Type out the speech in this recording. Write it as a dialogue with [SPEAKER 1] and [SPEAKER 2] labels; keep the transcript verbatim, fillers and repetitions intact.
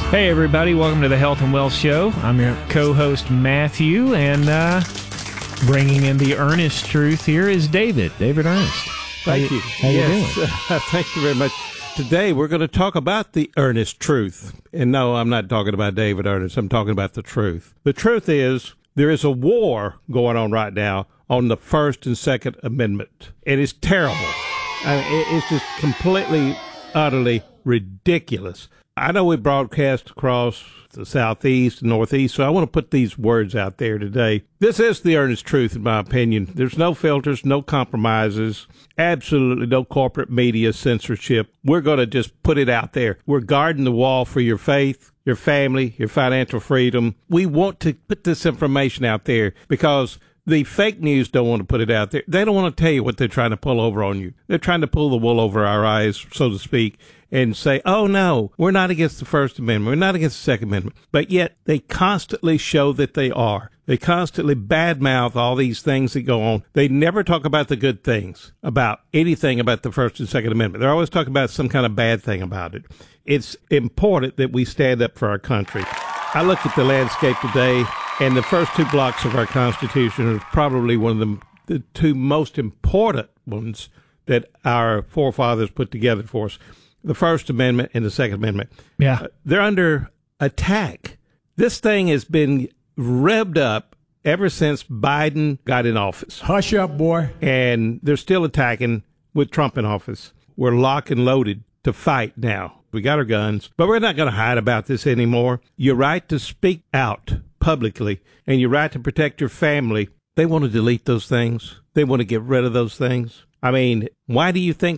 [SPEAKER 1] Hey, everybody. Welcome to the Health and Wealth Show. I'm your co-host, Matthew, and uh, bringing in the earnest truth here is David. David Ernest.
[SPEAKER 2] Thank you.
[SPEAKER 1] How
[SPEAKER 2] yes,
[SPEAKER 1] you doing?
[SPEAKER 2] Uh, thank you very much. Today, we're going to talk about the earnest truth. And no, I'm not talking about David Ernest. I'm talking about the truth. The truth is there is a war going on right now on the First and Second Amendment. It is terrible. I mean, it, it's just completely, utterly ridiculous. I know we broadcast across the Southeast and Northeast, so I want to put these words out there today. This is the earnest truth, in my opinion. There's no filters, no compromises, absolutely no corporate media censorship. We're going to just put it out there. We're guarding the wall for your faith, your family, your financial freedom. We want to put this information out there because the fake news don't want to put it out there. They don't want to tell you what they're trying to pull over on you. They're trying to pull the wool over our eyes, so to speak, and say, oh, no, we're not against the First Amendment. We're not against the Second Amendment. But yet they constantly show that they are. They constantly badmouth all these things that go on. They never talk about the good things, about anything about the First and Second Amendment. They're always talking about some kind of bad thing about it. It's important that we stand up for our country. I look at the landscape today, and the first two blocks of our Constitution are probably one of the, the two most important ones that our forefathers put together for us. The First Amendment and the Second Amendment.
[SPEAKER 1] Yeah.
[SPEAKER 2] Uh, they're under attack. This thing has been revved up ever since Biden got in office.
[SPEAKER 3] Hush up, boy.
[SPEAKER 2] And they're still attacking with Trump in office. We're locked and loaded to fight now. We got our guns, but we're not going to hide about this anymore. Your right to speak out publicly and your right to protect your family, they want to delete those things. They want to get rid of those things. I mean, why do you think